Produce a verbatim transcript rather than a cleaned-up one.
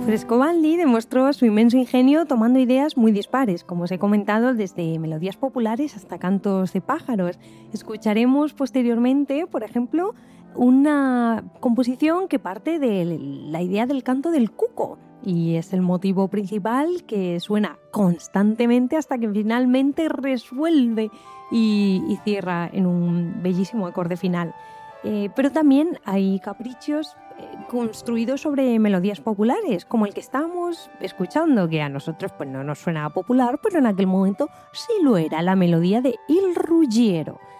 Frescobaldi demostró su inmenso ingenio tomando ideas muy dispares, como os he comentado, desde melodías populares hasta cantos de pájaros. Escucharemos posteriormente, por ejemplo, una composición que parte de la idea del canto del cuco, y es el motivo principal que suena constantemente hasta que finalmente resuelve y, y cierra en un bellísimo acorde final. Eh, pero también hay caprichos eh, construidos sobre melodías populares, como el que estamos escuchando, que a nosotros pues no nos suena popular, pero en aquel momento sí lo era, la melodía de Il Ruggiero.